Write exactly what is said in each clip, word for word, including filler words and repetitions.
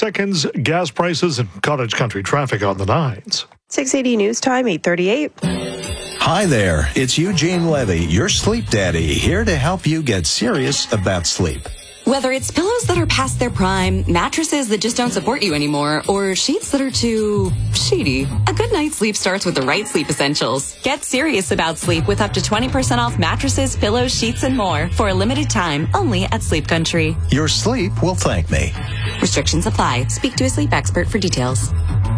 seconds, gas prices, and cottage country traffic on the nines. six eighty News Time, eight thirty-eight. Hi there, it's Eugene Levy, your sleep daddy, here to help you get serious about sleep. Whether it's pillows that are past their prime, mattresses that just don't support you anymore, or sheets that are too sheety, a good night's sleep starts with the right sleep essentials. Get serious about sleep with up to twenty percent off mattresses, pillows, sheets, and more for a limited time only at Sleep Country. Your sleep will thank me. Restrictions apply. Speak to a sleep expert for details.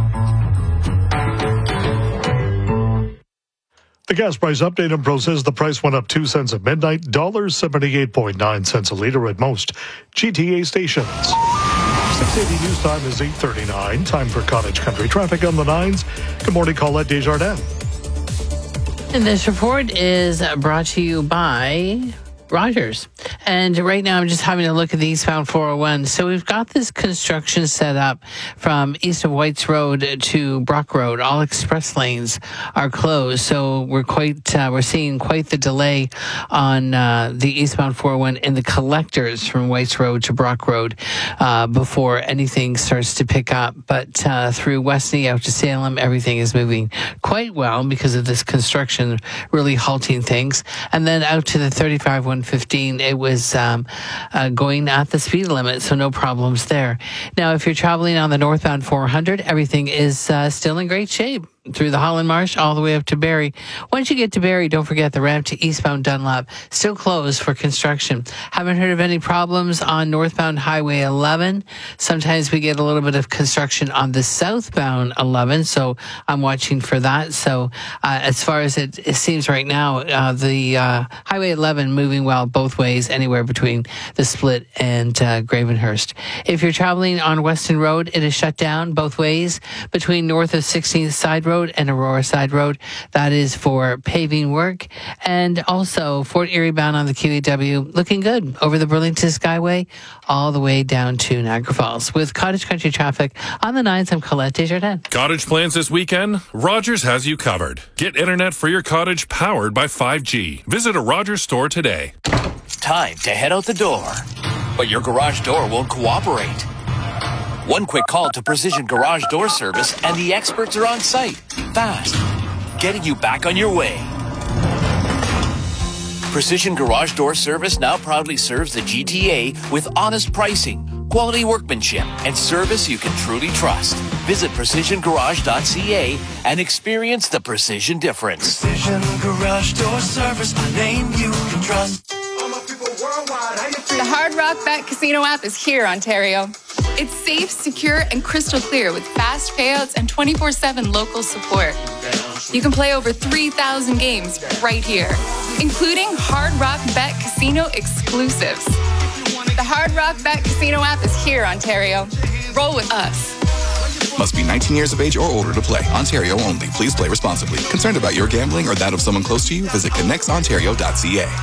The gas price update in Pro says the price went up two cents at midnight, one dollar seventy-eight point nine cents a litre at most G T A stations. six eighty News Time is eight thirty-nine. Time for cottage country traffic on the nines. Good morning, Colette Desjardins. And this report is brought to you by Rogers. And right now I'm just having a look at the eastbound four oh one. So we've got this construction set up from east of Whites Road to Brock Road. All express lanes are closed. So we're quite, uh, we're seeing quite the delay on uh, the eastbound four oh one in the collectors from Whites Road to Brock Road uh, before anything starts to pick up. But uh, through Westney out to Salem, everything is moving quite well because of this construction really halting things. And then out to the thirty-five one fifteen, it was um, uh, going at the speed limit, so no problems there. Now, if you're traveling on the northbound four hundred, everything is uh, still in great shape through the Holland Marsh all the way up to Barrie. Once you get to Barrie, don't forget the ramp to eastbound Dunlop still closed for construction. Haven't heard of any problems on northbound Highway eleven. Sometimes we get a little bit of construction on the southbound eleven, so I'm watching for that. So uh, as far as it, it seems right now, uh, the uh, Highway eleven moving well both ways, anywhere between the Split and uh, Gravenhurst. If you're traveling on Weston Road, it is shut down both ways between north of sixteenth Side Road and Aurora Side Road. That is for paving work. And also Fort Erie bound on the Q E W, looking good over the Burlington Skyway all the way down to Niagara Falls. With cottage country traffic on the nines, I'm Colette Desjardins. Cottage plans this weekend? Rogers has you covered. Get internet for your cottage powered by five G. Visit a Rogers store today. Time to head out the door, but your garage door won't cooperate. One quick call to Precision Garage Door Service and the experts are on site, fast, getting you back on your way. Precision Garage Door Service now proudly serves the G T A with honest pricing, quality workmanship, and service you can truly trust. Visit precision garage dot c a and experience the precision difference. Precision Garage Door Service, a name you can trust. The Hard Rock Bet Casino app is here, Ontario. It's safe, secure, and crystal clear with fast payouts and twenty-four seven local support. You can play over three thousand games right here, including Hard Rock Bet Casino exclusives. The Hard Rock Bet Casino app is here, Ontario. Roll with us. Must be nineteen years of age or older to play. Ontario only. Please play responsibly. Concerned about your gambling or that of someone close to you? Visit connects ontario dot c a.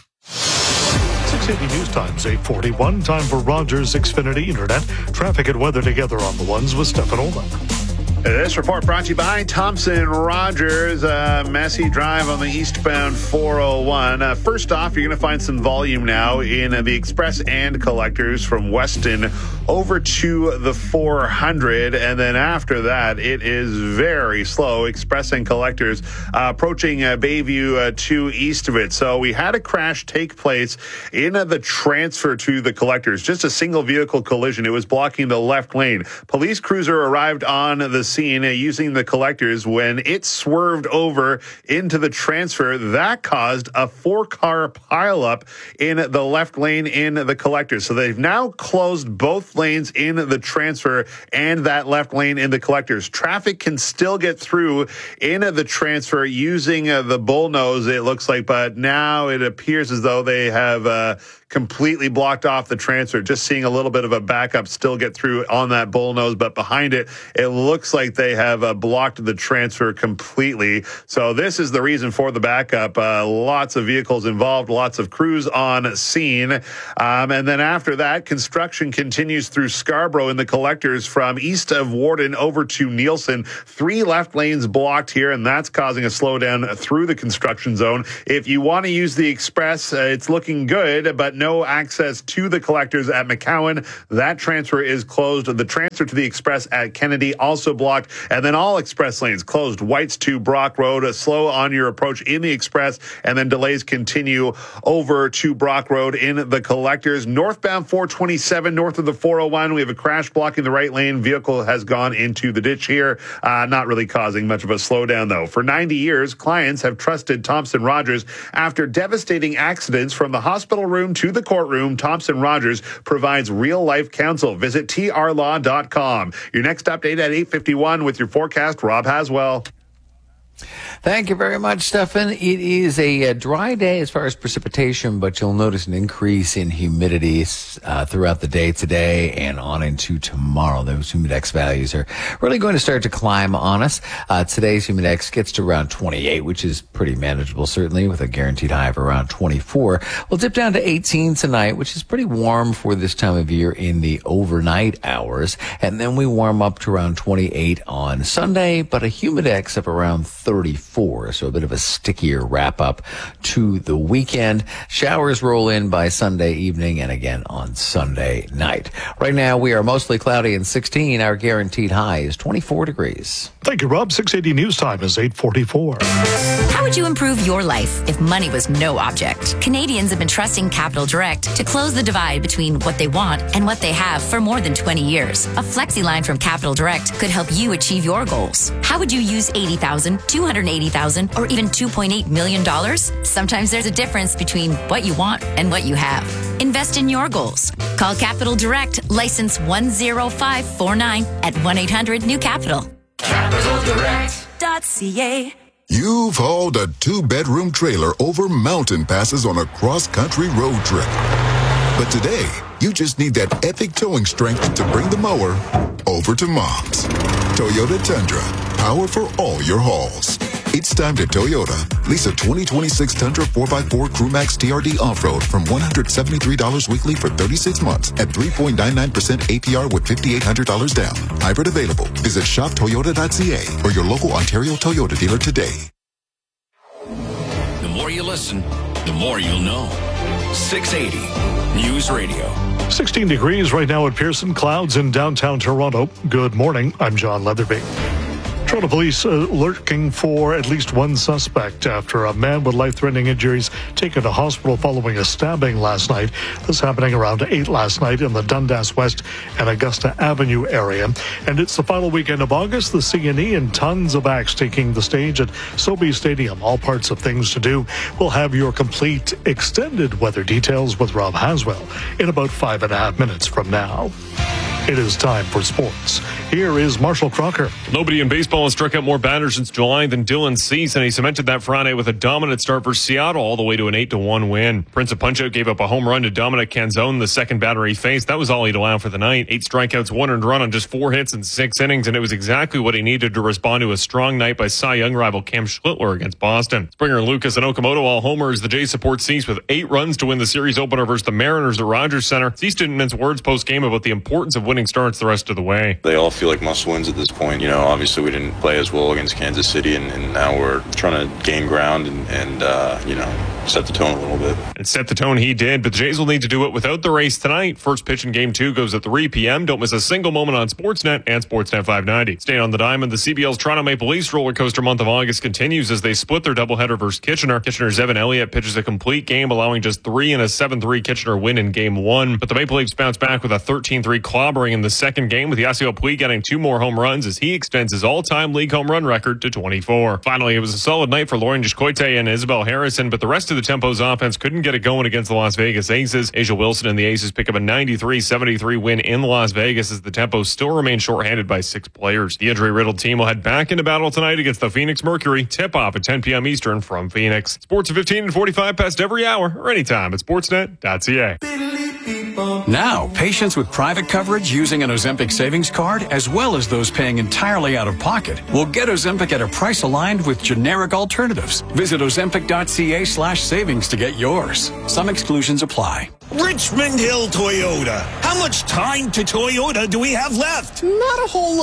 six eighty News Time's eight forty-one. Time for Rogers Xfinity Internet. Traffic and weather together on the ones with Stefan Olin. This report brought to you by Thompson Rogers. Uh, messy drive on the eastbound four oh one. Uh, first off, you're going to find some volume now in uh, the express and collectors from Weston over to the four hundred. And then after that, it is very slow. Express and collectors uh, approaching uh, Bayview uh, to east of it. So we had a crash take place in uh, the transfer to the collectors. Just a single vehicle collision. It was blocking the left lane. Police cruiser arrived on the scene uh, using the collectors. When it swerved over into the transfer, that caused a four-car pileup in the left lane in the collectors. So they've now closed both lanes in the transfer and that left lane in the collectors. Traffic can still get through in the transfer using uh, the bullnose, it looks like, but now it appears as though they have uh, completely blocked off the transfer. Just seeing a little bit of a backup still get through on that bullnose, but behind it, it looks like they have uh, blocked the transfer completely. So this is the reason for the backup. Uh, lots of vehicles involved, lots of crews on scene. Um, and then after that, construction continues through Scarborough in the collectors from east of Warden over to Nielsen. Three left lanes blocked here, and that's causing a slowdown through the construction zone. If you want to use the express, uh, it's looking good, but no access to the collectors at McCowan. That transfer is closed. The transfer to the Express at Kennedy also blocked. And then all express lanes closed. Whites to Brock Road, uh, slow on your approach in the Express, and then delays continue over to Brock Road in the collectors. Northbound four twenty-seven, north of the four oh one, we have a crash blocking the right lane. Vehicle has gone into the ditch here. Uh, not really causing much of a slowdown, though. For ninety years, clients have trusted Thompson Rogers. After devastating accidents from the hospital room to the courtroom, Thompson Rogers provides real-life counsel. Visit T R law dot com. Your next update at eight fifty-one with your forecast, Rob Haswell. Thank you very much, Stefan. It is a, a dry day as far as precipitation, but you'll notice an increase in humidity uh, throughout the day today and on into tomorrow. Those humidex values are really going to start to climb on us. Uh, today's humidex gets to around twenty-eight, which is pretty manageable, certainly, with a guaranteed high of around twenty-four. We'll dip down to eighteen tonight, which is pretty warm for this time of year in the overnight hours. And then we warm up to around twenty-eight on Sunday, but a humidex of around thirty-four. So a bit of a stickier wrap up to the weekend. Showers roll in by Sunday evening and again on Sunday night. Right now we are mostly cloudy and sixteen. Our guaranteed high is twenty-four degrees. Thank you, Rob. six eighty News Time is eight forty-four. How would you improve your life if money was no object? Canadians have been trusting Capital Direct to close the divide between what they want and what they have for more than twenty years. A flexi line from Capital Direct could help you achieve your goals. How would you use eighty thousand dollars, two hundred eighty thousand dollars, or even two point eight million dollars? Sometimes there's a difference between what you want and what you have. Invest in your goals. Call Capital Direct, license one zero five four nine at one eight hundred new capital. capital direct dot c a. You've hauled a two-bedroom trailer over mountain passes on a cross-country road trip. But today, you just need that epic towing strength to bring the mower over to Mom's. Toyota Tundra, power for all your hauls. It's time to Toyota. Lease a twenty twenty-six Tundra four by four Crewmax T R D off-road from one hundred seventy-three dollars weekly for thirty-six months at three point nine nine percent A P R with five thousand eight hundred dollars down. Hybrid available. Visit shop toyota dot c a or your local Ontario Toyota dealer today. The more you listen, the more you'll know. six eighty News Radio. sixteen degrees right now at Pearson. Clouds in downtown Toronto. Good morning. I'm John Leatherby. Toronto police uh, lurking for at least one suspect after a man with life-threatening injuries taken to hospital following a stabbing last night. This happening around eight last night in the Dundas West and Augusta Avenue area. And it's the final weekend of August. The C N E and tons of acts taking the stage at Sobeys Stadium. All parts of things to do. We'll have your complete extended weather details with Rob Haswell in about five and a half minutes from now. It is time for sports. Here is Marshall Crocker. Nobody in baseball has struck out more batters since July than Dylan Cease, and he cemented that Friday with a dominant start for Seattle all the way to an eight to one win. Prince of Punch-Out gave up a home run to Dominic Canzone, the second batter he faced. That was all he'd allow for the night. Eight strikeouts, one earned run on just four hits in six innings, and it was exactly what he needed to respond to a strong night by Cy Young rival Cam Schlittler against Boston. Springer, Lucas, and Okamoto all homers. The Jays support Cease with eight runs to win the series opener versus the Mariners at Rogers Center. Cease didn't mince words post-game about the importance of winning starts the rest of the way. They all feel like must wins at this point. You know, obviously we didn't play as well against Kansas City, and, and now we're trying to gain ground and, and uh, you know, set the tone a little bit. And set the tone he did, but the Jays will need to do it without the race tonight. First pitch in game two goes at three p.m. Don't miss a single moment on Sportsnet and Sportsnet five ninety. Staying on the diamond, the C B L's Toronto Maple Leafs roller coaster month of August continues as they split their doubleheader versus Kitchener. Kitchener's Evan Elliott pitches a complete game, allowing just three and a seven three Kitchener win in game one. But the Maple Leafs bounce back with a thirteen three clobbering in the second game, with Yasiel Puig getting two more home runs as he extends his all-time league home run record to twenty-four. Finally, it was a solid night for Lauren Jashkoite and Isabel Harrison, but the rest of the Tempo's offense couldn't get it going against the Las Vegas Aces. Asia Wilson and the Aces pick up a ninety-three seventy-three win in Las Vegas as the Tempo still remain shorthanded by six players. The injury-riddled team will head back into battle tonight against the Phoenix Mercury. Tip-off at ten p.m. Eastern from Phoenix. Sports at fifteen and forty-five past every hour or anytime at sportsnet dot c a. Now, patients with private coverage using an Ozempic savings card, as well as those paying entirely out of pocket, will get Ozempic at a price aligned with generic alternatives. Visit ozempic dot c a slash savings to get yours. Some exclusions apply. Richmond Hill Toyota. How much time to Toyota do we have left? Not a whole lot.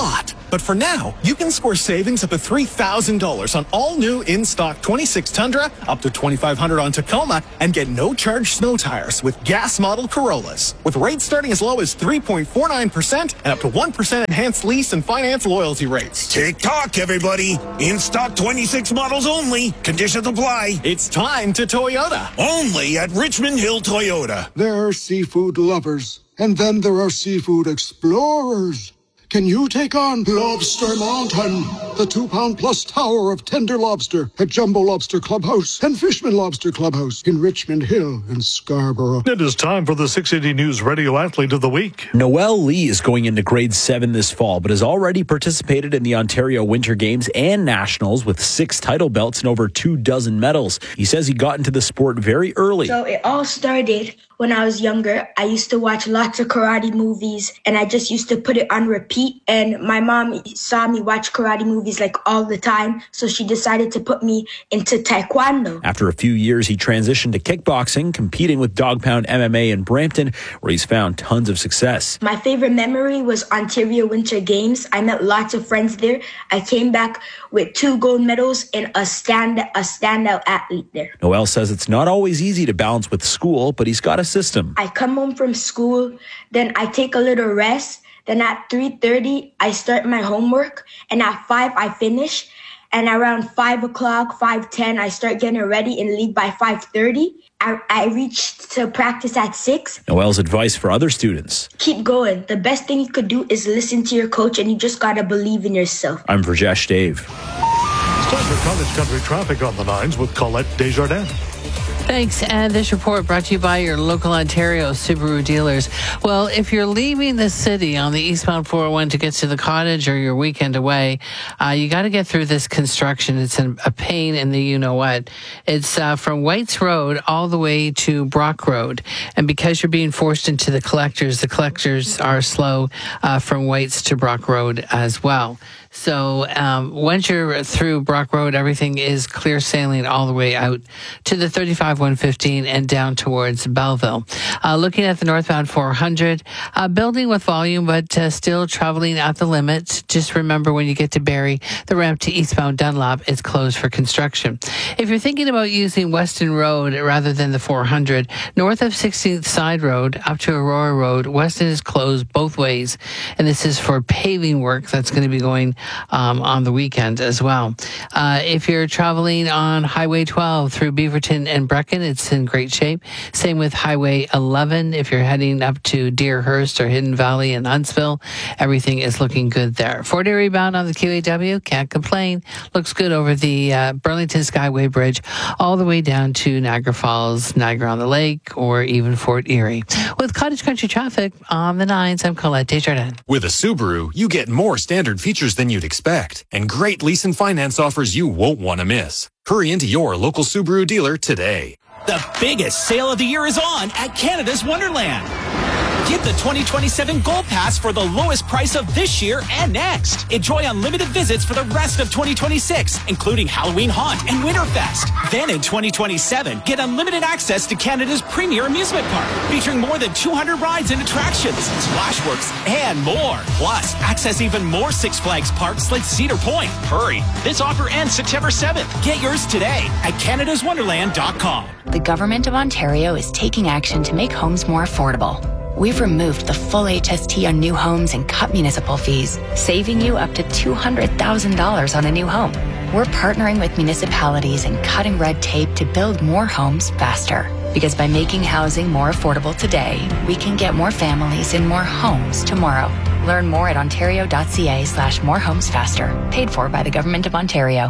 But for now, you can score savings up to three thousand dollars on all new in-stock twenty-six Tundra, up to twenty-five hundred dollars on Tacoma, and get no-charge snow tires with gas model Corollas. With rates starting as low as three point four nine percent and up to one percent enhanced lease and finance loyalty rates. Tick-tock, everybody. In-stock twenty-six models only. Conditions apply. It's time to Toyota. Only at Richmond Hill Toyota. There are seafood lovers, and then there are seafood explorers. Can you take on Lobster Mountain, the two-pound plus tower of tender lobster at Jumbo Lobster Clubhouse and Fishman Lobster Clubhouse in Richmond Hill and Scarborough? It is time for the six eighty News Radio Athlete of the Week. Noel Lee is going into grade seven this fall, but has already participated in the Ontario Winter Games and Nationals with six title belts and over two dozen medals. He says he got into the sport very early. So it all started when I was younger. I used to watch lots of karate movies, and I just used to put it on repeat. And my mom saw me watch karate movies like all the time, so she decided to put me into taekwondo. After a few years, he transitioned to kickboxing, competing with Dog Pound M M A in Brampton, where he's found tons of success. My favorite memory was Ontario Winter Games. I met lots of friends there. I came back with two gold medals and a stand a standout athlete there. Noel says it's not always easy to balance with school, but he's got a system. I come home from school, then I take a little rest. Then at three thirty, I start my homework, and at five, I finish. And around five o'clock, five ten, I start getting ready and leave by five thirty. I, I reach to practice at six. Noel's advice for other students: keep going. The best thing you could do is listen to your coach, and you just got to believe in yourself. I'm Virjesh Dave. It's time for College Country Traffic on the Nines with Colette Desjardins. Thanks. And this report brought to you by your local Ontario Subaru dealers. Well, if you're leaving the city on the eastbound four oh one to get to the cottage or your weekend away, uh, you got to get through this construction. It's a, a pain in the you-know-what. It's uh, from Whites Road all the way to Brock Road. And because you're being forced into the collectors, the collectors are slow uh, from Whites to Brock Road as well. So um, once you're through Brock Road, everything is clear sailing all the way out to the thirty-five one fifteen and down towards Belleville. Uh, looking at the northbound four hundred, uh, building with volume, but uh, still traveling at the limit. Just remember when you get to Barrie, the ramp to eastbound Dunlop is closed for construction. If you're thinking about using Weston Road rather than the four hundred, north of sixteenth Side Road up to Aurora Road, Weston is closed both ways. And this is for paving work that's going to be going Um, on the weekend as well. Uh, if you're traveling on Highway twelve through Beaverton and Brecken, it's in great shape. Same with Highway eleven. If you're heading up to Deerhurst or Hidden Valley and Huntsville, everything is looking good there. Four-day rebound on the Q A W, can't complain. Looks good over the uh, Burlington Skyway Bridge all the way down to Niagara Falls, Niagara-on-the-Lake, or even Fort Erie. With Cottage Country Traffic on the Nines, I'm Colette Desjardins. With a Subaru, you get more standard features than you'd expect, and great lease and finance offers you won't want to miss. Hurry into your local Subaru dealer today. The biggest sale of the year is on at Canada's Wonderland. Get the twenty twenty-seven Gold Pass for the lowest price of this year and next. Enjoy unlimited visits for the rest of twenty twenty-six, including Halloween Haunt and Winterfest. Then in twenty twenty-seven, get unlimited access to Canada's premier amusement park, featuring more than two hundred rides and attractions, Splashworks, and more. Plus, access even more Six Flags parks like Cedar Point. Hurry, this offer ends September seventh. Get yours today at canada's wonderland dot com. The Government of Ontario is taking action to make homes more affordable. We've removed the full H S T on new homes and cut municipal fees, saving you up to two hundred thousand dollars on a new home. We're partnering with municipalities and cutting red tape to build more homes faster. Because by making housing more affordable today, we can get more families in more homes tomorrow. Learn more at ontario.ca slash more homes faster. Paid for by the Government of Ontario.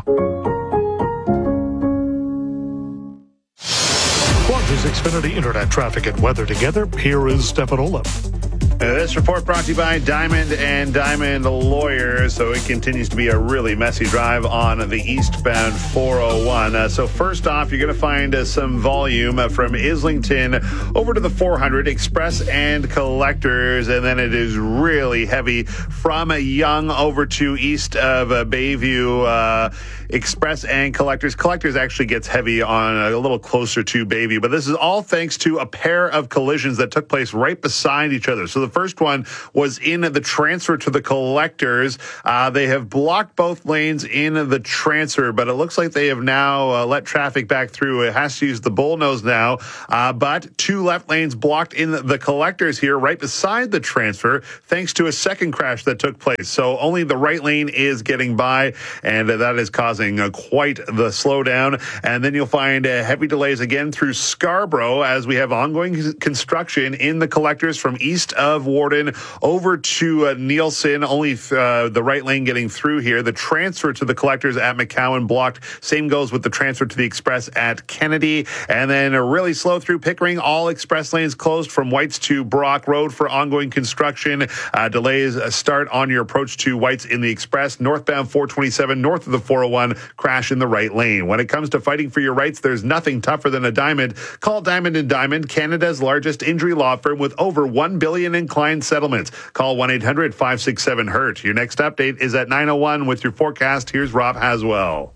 Rogers Xfinity Internet traffic and weather together. Here is Stefan Olaf. Uh, this report brought to you by Diamond and Diamond Lawyers. So it continues to be a really messy drive on the eastbound four oh one. Uh, so first off, you're going to find uh, some volume uh, from Islington over to the four hundred Express and Collectors. And then it is really heavy from Yonge over to east of uh, Bayview. Uh, Express and Collectors. Collectors actually gets heavy on a little closer to Bayview. But this is all thanks to a pair of collisions that took place right beside each other. So the first one was in the transfer to the collectors. Uh, they have blocked both lanes in the transfer, but it looks like they have now uh, let traffic back through. It has to use the bullnose now, uh, but two left lanes blocked in the collectors here right beside the transfer, thanks to a second crash that took place. So only the right lane is getting by, and uh, that is causing uh, quite the slowdown. And then you'll find uh, heavy delays again through Scarborough as we have ongoing construction in the collectors from east of Warden over to uh, Nielsen. Only uh, the right lane getting through here. The transfer to the collectors at McCowan blocked. Same goes with the transfer to the express at Kennedy. And then a really slow through Pickering. All express lanes closed from Whites to Brock Road for ongoing construction. Uh, delays start on your approach to Whites in the express. Northbound four twenty-seven north of the four oh one, crash in the right lane. When it comes to fighting for your rights, there's nothing tougher than a diamond. Call Diamond and Diamond, Canada's largest injury law firm with over one billion in client settlements. Call one eight hundred five six seven hurt. Your next update is at nine oh one with your forecast. Here's Rob Haswell.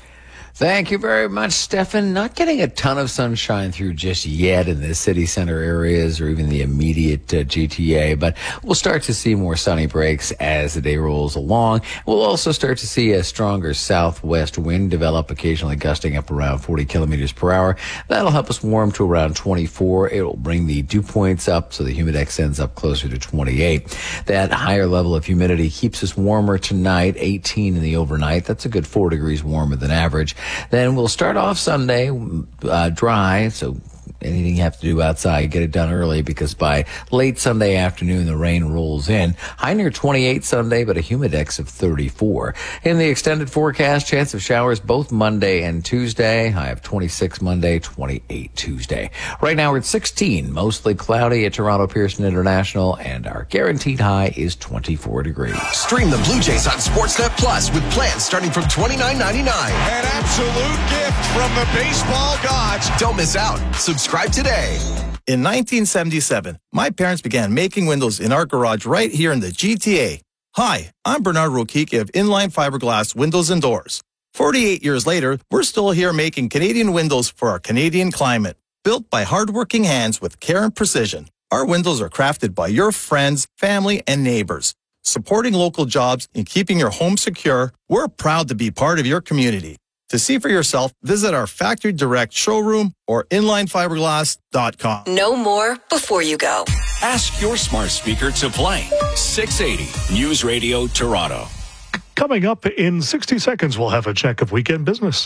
Thank you very much, Stefan. Not getting a ton of sunshine through just yet in the city center areas or even the immediate uh, G T A, but we'll start to see more sunny breaks as the day rolls along. We'll also start to see a stronger southwest wind develop, occasionally gusting up around forty kilometers per hour. That'll help us warm to around twenty-four. It will bring the dew points up, so the humidex ends up closer to twenty-eight. That higher level of humidity keeps us warmer tonight, eighteen in the overnight. That's a good four degrees warmer than average. Then we'll start off Sunday uh, dry, so anything you have to do outside, get it done early, because by late Sunday afternoon, the rain rolls in. High near twenty-eight Sunday, but a humidex of thirty-four. In the extended forecast, chance of showers both Monday and Tuesday. High of twenty-six Monday, twenty-eight Tuesday. Right now we're at sixteen, mostly cloudy at Toronto Pearson International, and our guaranteed high is twenty-four degrees. Stream the Blue Jays on Sportsnet Plus with plans starting from twenty-nine ninety-nine. An absolute gift from the baseball gods. Don't miss out. Subscribe today. In nineteen seventy-seven, my parents began making windows in our garage right here in the G T A. Hi, I'm Bernard Rokiki of Inline Fiberglass Windows and Doors. forty-eight years later, we're still here making Canadian windows for our Canadian climate. Built by hardworking hands with care and precision, our windows are crafted by your friends, family, and neighbors. Supporting local jobs and keeping your home secure, we're proud to be part of your community. To see for yourself, visit our Factory Direct showroom or inline fiberglass dot com. Know more before you go. Ask your smart speaker to play six eighty News Radio Toronto. Coming up in sixty seconds, we'll have a check of weekend business.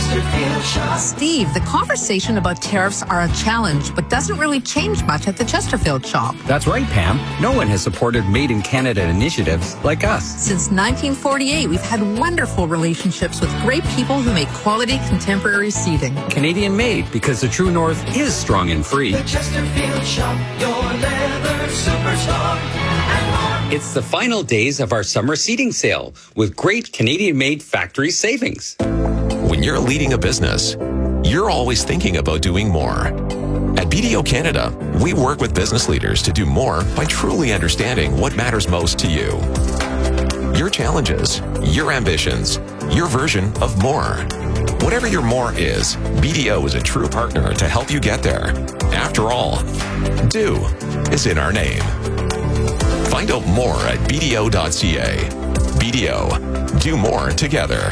Steve, the conversation about tariffs are a challenge, but doesn't really change much at the Chesterfield shop. That's right, Pam. No one has supported Made in Canada initiatives like us. Since nineteen forty-eight, we've had wonderful relationships with great people who make quality contemporary seating. Canadian made, because the true north is strong and free. The Chesterfield shop, your leather superstar. It's the final days of our summer seating sale with great Canadian-made factory savings. When you're leading a business, you're always thinking about doing more. At B D O Canada, we work with business leaders to do more by truly understanding what matters most to you. Your challenges, your ambitions, your version of more. Whatever your more is, B D O is a true partner to help you get there. After all, do is in our name. Find out more at b d o dot c a. B D O, do more together.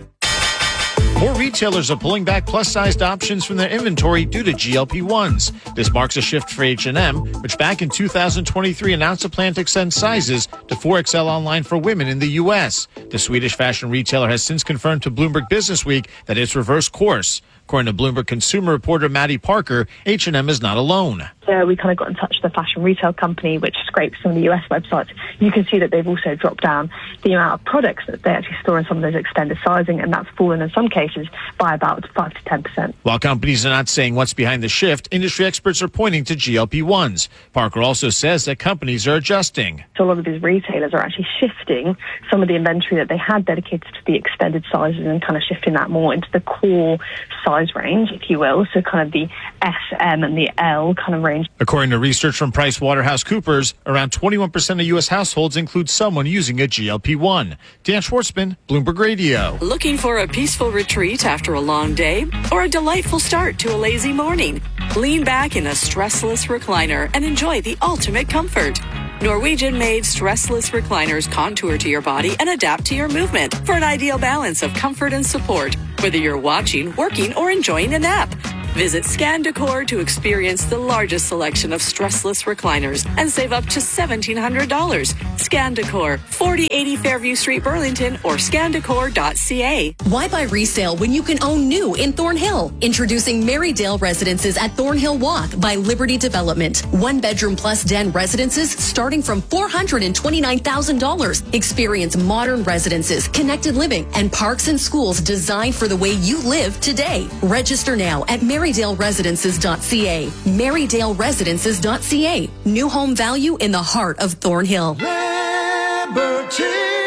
More retailers are pulling back plus-sized options from their inventory due to G L P ones. This marks a shift for H and M, which back in two thousand twenty-three announced a plan to extend sizes to four X L online for women in the U S. The Swedish fashion retailer has since confirmed to Bloomberg Businessweek that it's reversed course. According to Bloomberg consumer reporter Maddie Parker, H and M is not alone. So we kind of got in touch with the fashion retail company, which scrapes some of the U S websites. You can see that they've also dropped down the amount of products that they actually store in some of those extended sizing, and that's fallen in some cases by about five to ten percent. While companies are not saying what's behind the shift, industry experts are pointing to G L P ones. Parker also says that companies are adjusting. So a lot of these retailers are actually shifting some of the inventory that they had dedicated to the extended sizes and kind of shifting that more into the core size size range, if you will. So kind of the S, M, and the L kind of range. According to research from PricewaterhouseCoopers, around twenty-one percent of U S households include someone using a G L P one. Dan Schwartzman, Bloomberg Radio. Looking for a peaceful retreat after a long day or a delightful start to a lazy morning? Lean back in a stressless recliner and enjoy the ultimate comfort. Norwegian-made stressless recliners contour to your body and adapt to your movement for an ideal balance of comfort and support, whether you're watching, working, or enjoying a nap. Visit Scan Decor to experience the largest selection of stressless recliners and save up to seventeen hundred dollars. Scan Decor, forty eighty Fairview Street, Burlington, or scan decor dot c a. Why buy resale when you can own new in Thornhill? Introducing Marydale Residences at Thornhill Walk by Liberty Development. One bedroom plus den residences starting from four hundred twenty-nine thousand dollars. Experience modern residences, connected living, and parks and schools designed for the way you live today. Register now at marydale residences dot c a. marydale residences dot c a. New home value in the heart of Thornhill. Liberty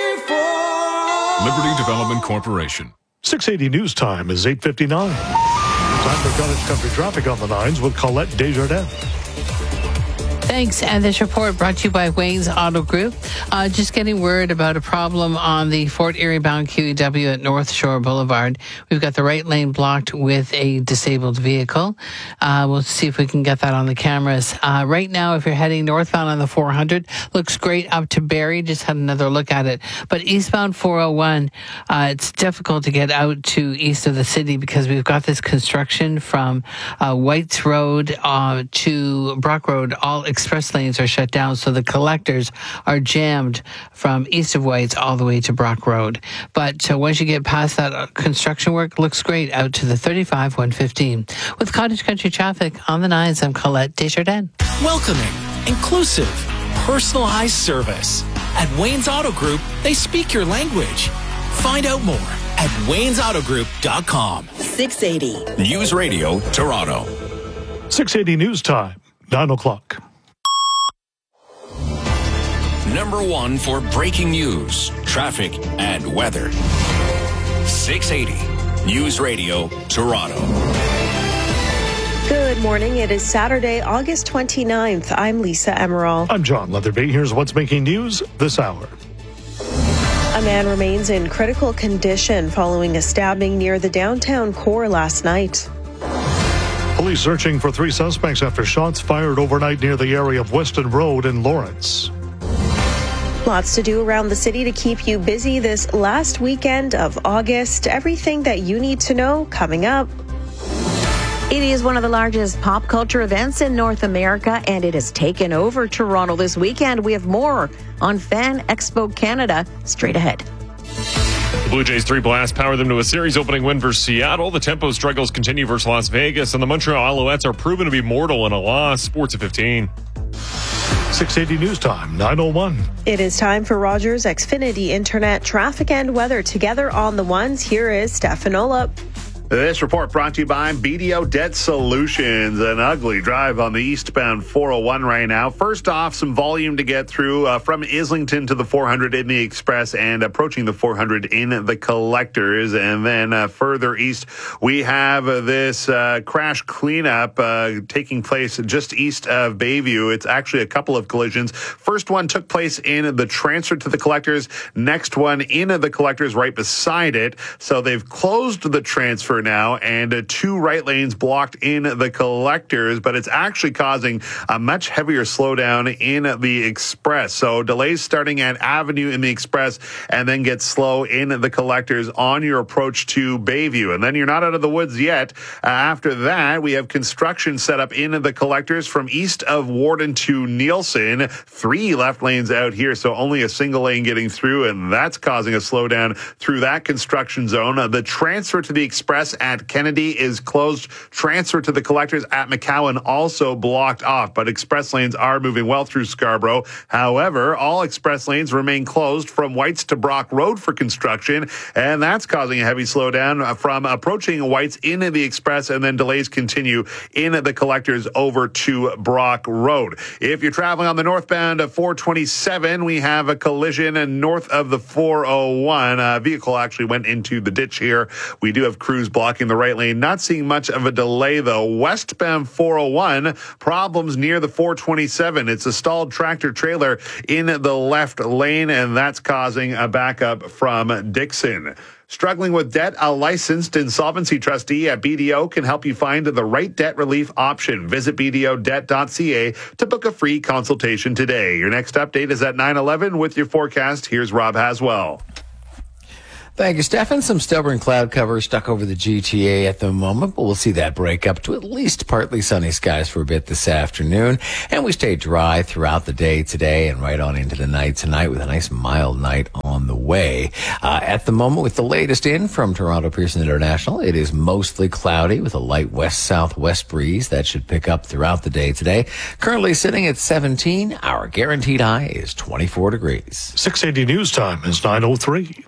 Development Corporation. six eighty News Time is eight fifty-nine. Time for Cottage Country traffic on the nines with Colette Desjardins. Thanks. And this report brought to you by Wayne's Auto Group. Uh, just getting word about a problem on the Fort Erie bound Q E W at North Shore Boulevard. We've got the right lane blocked with a disabled vehicle. Uh, we'll see if we can get that on the cameras. Uh, right now, if you're heading northbound on the four hundred, looks great up to Barrie. Just had another look at it. But eastbound four oh one, uh, it's difficult to get out to east of the city because we've got this construction from uh, Whites Road uh, to Brock Road. All express lanes are shut down, so the collectors are jammed from east of Whites all the way to Brock Road. But uh, once you get past that uh, construction work, looks great out to the thirty-five one fifteen. With Cottage Country traffic on the nines, I'm Colette Desjardins. Welcoming, inclusive, personalized service. At Wayne's Auto Group, they speak your language. Find out more at waynes auto group dot com. six eighty News Radio, Toronto. six eighty News Time, nine o'clock. Number one for breaking news, traffic, and weather. six eighty News Radio, Toronto. Good morning. It is Saturday, August twenty-ninth. I'm Lisa Emerald. I'm John Leatherby. Here's what's making news this hour. A man remains in critical condition following a stabbing near the downtown core last night. Police searching for three suspects after shots fired overnight near the area of Weston Road in Lawrence. Lots to do around the city to keep you busy this last weekend of August. Everything that you need to know coming up. It is one of the largest pop culture events in North America, and it has taken over Toronto this weekend. We have more on Fan Expo Canada straight ahead. The Blue Jays three blast power them to a series opening win versus Seattle. The tempo struggles continue versus Las Vegas, and the Montreal Alouettes are proven to be mortal in a loss. Sports at fifteen. six eighty News Time, nine oh one. It is time for Rogers Xfinity Internet traffic and weather together on the ones. Here is Stefan Olop. This report brought to you by B D O Debt Solutions. An ugly drive on the eastbound four oh one right now. First off, some volume to get through uh, from Islington to the four hundred in the Express and approaching the four hundred in the Collectors. And then uh, further east, we have uh, this uh, crash cleanup uh, taking place just east of Bayview. It's actually a couple of collisions. First one took place in the transfer to the Collectors. Next one in the Collectors right beside it. So they've closed the transfer now, and uh, two right lanes blocked in the Collectors, but it's actually causing a much heavier slowdown in the Express. So delays starting at Avenue in the Express and then get slow in the Collectors on your approach to Bayview. And then you're not out of the woods yet. Uh, after that, we have construction set up in the Collectors from east of Warden to Nielsen. Three left lanes out here, so only a single lane getting through, and that's causing a slowdown through that construction zone. Uh, the transfer to the Express at Kennedy is closed. Transfer to the Collectors at McCowan also blocked off, but express lanes are moving well through Scarborough. However, all express lanes remain closed from Whites to Brock Road for construction, and that's causing a heavy slowdown from approaching Whites into the Express, and then delays continue in the Collectors over to Brock Road. If you're traveling on the northbound of four twenty-seven, we have a collision north of the four oh one. A vehicle actually went into the ditch here. We do have crews blocking blocking the right lane. Not seeing much of a delay, though. Westbound four oh one, problems near the four twenty-seven. It's a stalled tractor trailer in the left lane, and that's causing a backup from Dixon. Struggling with debt? A licensed insolvency trustee at B D O can help you find the right debt relief option. Visit b d o debt dot c a to book a free consultation today. Your next update is at nine eleven with your forecast. Here's Rob Haswell. Thank you, Stefan. Some stubborn cloud cover stuck over the G T A at the moment, but we'll see that break up to at least partly sunny skies for a bit this afternoon. And we stay dry throughout the day today and right on into the night tonight with a nice mild night on the way. Uh, at the moment, with the latest in from Toronto Pearson International, it is mostly cloudy with a light west-southwest breeze that should pick up throughout the day today. Currently sitting at seventeen. Our guaranteed high is twenty-four degrees. six eighty News Time is nine oh three.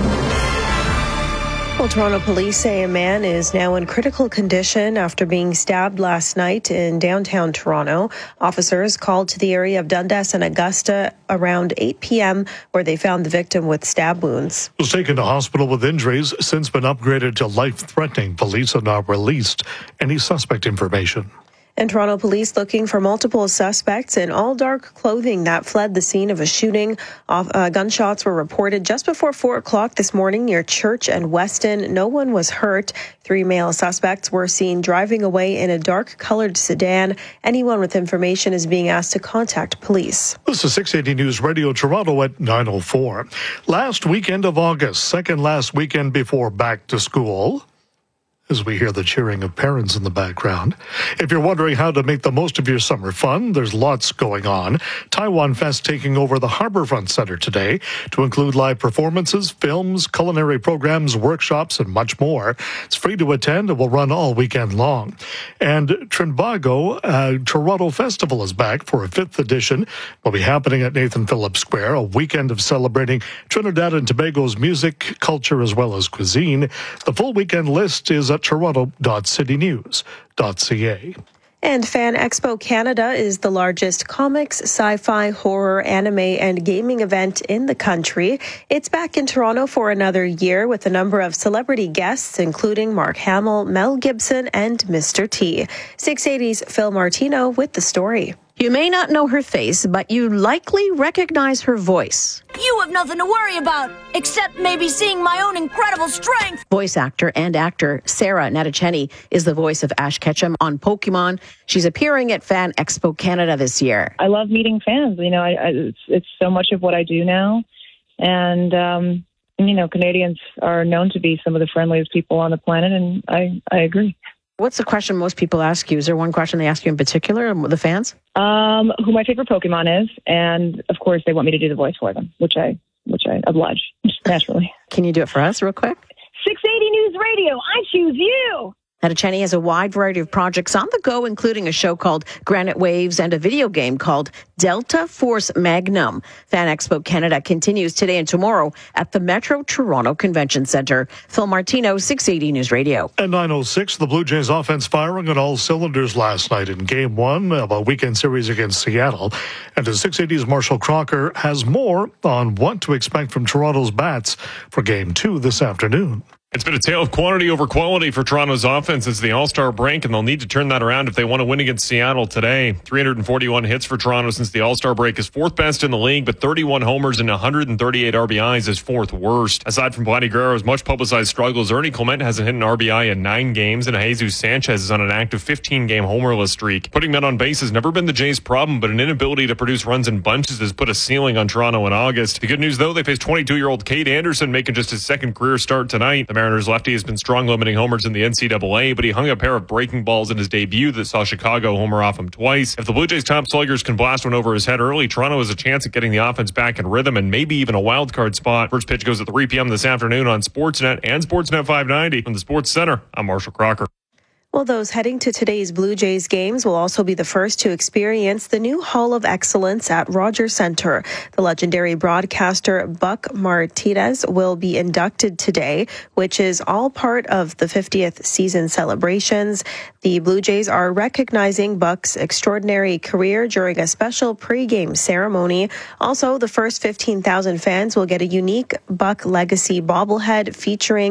Well, Toronto police say a man is now in critical condition after being stabbed last night in downtown Toronto. Officers called to the area of Dundas and Augusta around eight p.m. where they found the victim with stab wounds. He was taken to hospital with injuries, since been upgraded to life-threatening. Police have not released any suspect information. And Toronto police looking for multiple suspects in all dark clothing that fled the scene of a shooting. Off, uh, gunshots were reported just before four o'clock this morning near Church and Weston. No one was hurt. Three male suspects were seen driving away in a dark-colored sedan. Anyone with information is being asked to contact police. This is six eighty News Radio Toronto at nine oh four. Last weekend of August, second last weekend before back to school, as we hear the cheering of parents in the background. If you're wondering how to make the most of your summer fun, there's lots going on. Taiwan Fest taking over the Harbourfront Centre today to include live performances, films, culinary programs, workshops, and much more. It's free to attend and will run all weekend long. And Trinbago uh, Toronto Festival is back for a fifth edition. Will be happening at Nathan Phillips Square, a weekend of celebrating Trinidad and Tobago's music, culture, as well as cuisine. The full weekend list is at toronto dot city news dot c a. And Fan Expo Canada is the largest comics, sci-fi, horror, anime, and gaming event in the country. It's back in Toronto for another year with a number of celebrity guests, including Mark Hamill, Mel Gibson, and Mister T. six eighty's Phil Martino with the story. You may not know her face, but you likely recognize her voice. You have nothing to worry about, except maybe seeing my own incredible strength. Voice actor and actor Sarah Natacheni is the voice of Ash Ketchum on Pokemon. She's appearing at Fan Expo Canada this year. I love meeting fans. You know, I, I, it's, it's so much of what I do now. And, um, you know, Canadians are known to be some of the friendliest people on the planet, and I, I agree. What's the question most people ask you? Is there one question they ask you in particular, the fans? Um, who my favorite Pokemon is, and of course they want me to do the voice for them, which I which I oblige, naturally. Can you do it for us real quick? six eighty News Radio, I choose you! Natacheni has a wide variety of projects on the go, including a show called Granite Waves and a video game called Delta Force Magnum. Fan Expo Canada continues today and tomorrow at the Metro Toronto Convention Centre. Phil Martino, six eighty News Radio. At nine oh six, the Blue Jays offense firing on all cylinders last night in Game one of a weekend series against Seattle. And the six eighty's Marshall Crocker has more on what to expect from Toronto's bats for Game two this afternoon. It's been a tale of quantity over quality for Toronto's offense since the All-Star break, and they'll need to turn that around if they want to win against Seattle today. three hundred forty-one hits for Toronto since the All-Star break is fourth best in the league, but thirty-one homers and one hundred thirty-eight R B Is is fourth worst. Aside from Vladdy Guerrero's much-publicized struggles, Ernie Clement hasn't hit an R B I in nine games, and Jesus Sanchez is on an active fifteen-game homerless streak. Putting men on base has never been the Jays' problem, but an inability to produce runs in bunches has put a ceiling on Toronto in August. The good news, though, they face twenty-two-year-old Cade Anderson making just his second career start tonight. The Mariners lefty has been strong limiting homers in the N C double A, but he hung a pair of breaking balls in his debut that saw Chicago homer off him twice. If the Blue Jays' top sluggers can blast one over his head early, Toronto has a chance at getting the offense back in rhythm and maybe even a wild card spot. First pitch goes at three p.m. this afternoon on Sportsnet and Sportsnet five ninety. From the Sports Center, I'm Marshall Crocker. Well, those heading to today's Blue Jays games will also be the first to experience the new Hall of Excellence at Rogers Centre. The legendary broadcaster Buck Martinez will be inducted today, which is all part of the fiftieth season celebrations. The Blue Jays are recognizing Buck's extraordinary career during a special pregame ceremony. Also, the first fifteen thousand fans will get a unique Buck Legacy bobblehead featuring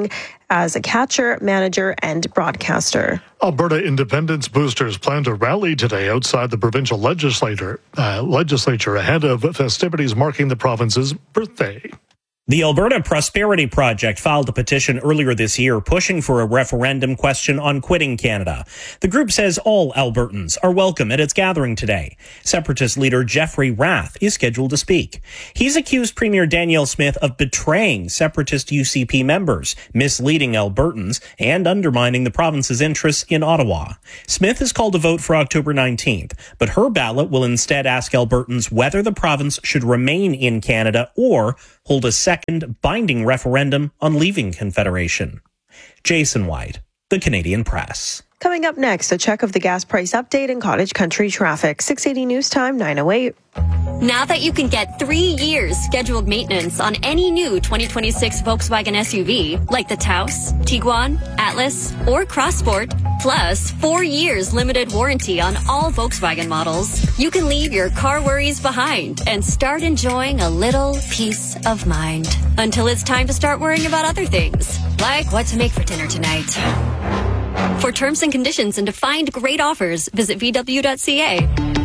as a catcher, manager, and broadcaster. Alberta independence boosters plan to rally today outside the provincial legislature, uh, legislature ahead of festivities marking the province's birthday. The Alberta Prosperity Project filed a petition earlier this year pushing for a referendum question on quitting Canada. The group says all Albertans are welcome at its gathering today. Separatist leader Jeffrey Rath is scheduled to speak. He's accused Premier Danielle Smith of betraying Separatist U C P members, misleading Albertans, and undermining the province's interests in Ottawa. Smith has called a vote for October nineteenth, but her ballot will instead ask Albertans whether the province should remain in Canada or hold a second binding referendum on leaving Confederation. Jason White, The Canadian Press. Coming up next, a check of the gas price update and cottage country traffic. six eighty News Time, nine oh eight. Now that you can get three years scheduled maintenance on any new twenty twenty-six Volkswagen S U V, like the Taos, Tiguan, Atlas, or Crossport, plus four years limited warranty on all Volkswagen models, you can leave your car worries behind and start enjoying a little peace of mind. Until it's time to start worrying about other things, like what to make for dinner tonight. For terms and conditions and to find great offers, visit v w dot c a.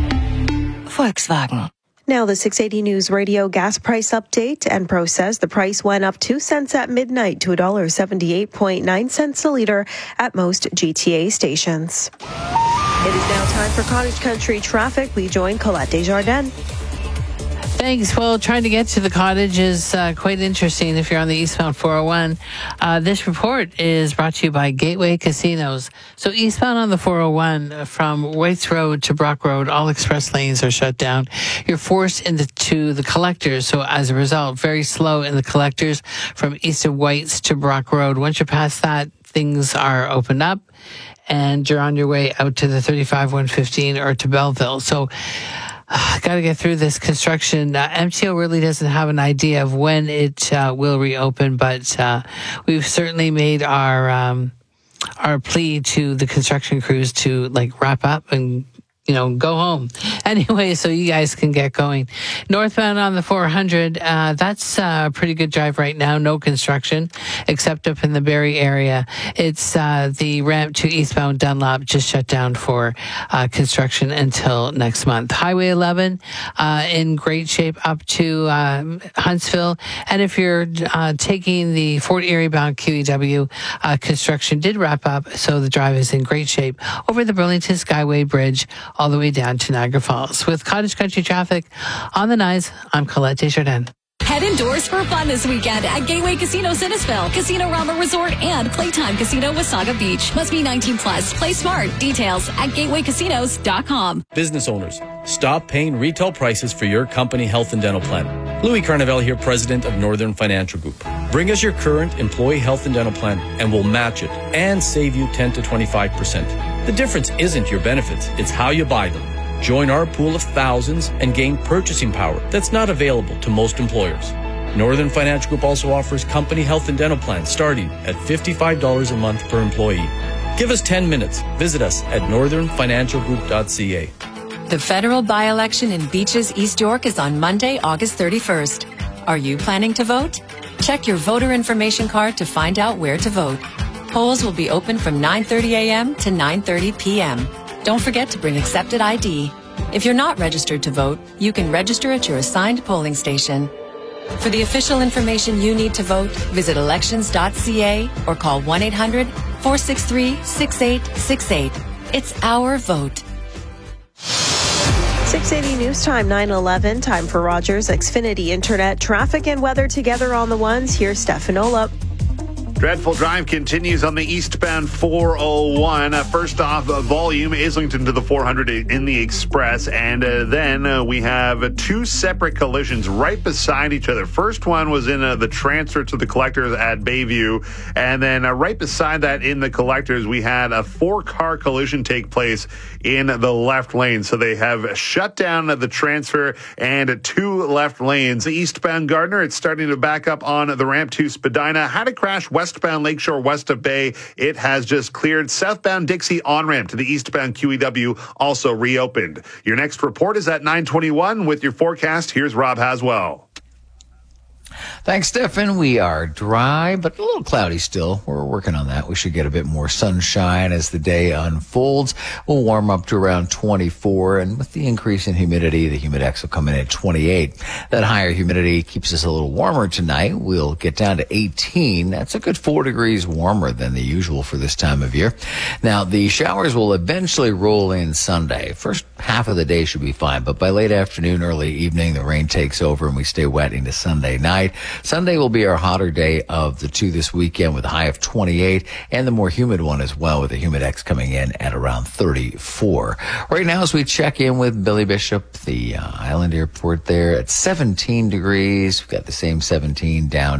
Volkswagen. Now the six eighty News Radio gas price update. Enpro says the price went up two cents at midnight to one dollar seventy-eight point nine cents a litre at most G T A stations. It is now time for Cottage Country traffic. We join Colette Desjardins. Thanks. Well, trying to get to the cottage is uh, quite interesting if you're on the eastbound four oh one. Uh, this report is brought to you by Gateway Casinos. So eastbound on the four oh one from Waits Road to Brock Road, all express lanes are shut down. You're forced into the collectors. So as a result, very slow in the collectors from east of Waits to Brock Road. Once you're past that, things are opened up and you're on your way out to the thirty-five one fifteen or to Belleville. So Uh, got to get through this construction. Uh, M T O really doesn't have an idea of when it uh, will reopen, but uh, we've certainly made our um, our plea to the construction crews to like wrap up and, you know, go home. Anyway, so you guys can get going. Northbound on the four hundred, uh, that's a pretty good drive right now. No construction, except up in the Barrie area. It's uh, the ramp to eastbound Dunlop just shut down for uh, construction until next month. Highway eleven uh, in great shape up to uh, Huntsville. And if you're uh, taking the Fort Erie bound Q E W, uh, construction did wrap up, so the drive is in great shape over the Burlington Skyway Bridge all the way down to Niagara Falls. With Cottage Country traffic on the nines, I'm Colette Desjardins. Head indoors for fun this weekend at Gateway Casino Sinisville, Casino Rama Resort, and Playtime Casino Wasaga Beach. Must be nineteen plus. Play smart. Details at gateway casinos dot com. Business owners, stop paying retail prices for your company health and dental plan. Louis Carnevale here, president of Northern Financial Group. Bring us your current employee health and dental plan and we'll match it and save you ten to twenty-five percent. The difference isn't your benefits, it's how you buy them. Join our pool of thousands and gain purchasing power that's not available to most employers. Northern Financial Group also offers company health and dental plans starting at fifty-five dollars a month per employee. Give us ten minutes. Visit us at northern financial group dot c a. The federal by-election in Beaches, East York is on Monday, August thirty-first. Are you planning to vote? Check your voter information card to find out where to vote. Polls will be open from nine thirty a.m. to nine thirty p.m. Don't forget to bring accepted I D. If you're not registered to vote, you can register at your assigned polling station. For the official information you need to vote, visit elections dot c a or call one eight hundred four six three six eight six eight. It's our vote. six eighty News Time, nine eleven. Time for Rogers Xfinity Internet traffic and weather together on the ones. Here's Stefanola. Dreadful drive continues on the eastbound four oh one. Uh, first off, uh, volume, Islington to the four hundred in the express. And uh, then uh, we have uh, two separate collisions right beside each other. First one was in uh, the transfer to the collectors at Bayview. And then uh, right beside that in the collectors, we had a four-car collision take place in the left lane. So they have shut down the transfer and two left lanes. Eastbound Gardner, it's starting to back up on the ramp to Spadina. Had a crash west Westbound Lakeshore west of Bay, it has just cleared. Southbound Dixie on-ramp to the eastbound Q E W also reopened. Your next report is at nine twenty-one with your forecast. Here's Rob Haswell. Thanks, Stefan. We are dry, but a little cloudy still. We're working on that. We should get a bit more sunshine as the day unfolds. We'll warm up to around twenty-four, and with the increase in humidity, the humidex will come in at twenty-eight. That higher humidity keeps us a little warmer tonight. We'll get down to eighteen. That's a good four degrees warmer than the usual for this time of year. Now, the showers will eventually roll in Sunday. First half of the day should be fine, but by late afternoon, early evening, the rain takes over and we stay wet into Sunday night. Sunday will be our hotter day of the two this weekend with a high of twenty-eight, and the more humid one as well, with the humidex coming in at around thirty-four. Right now, as we check in with Billy Bishop, the uh, island airport there at seventeen degrees. We've got the same seventeen down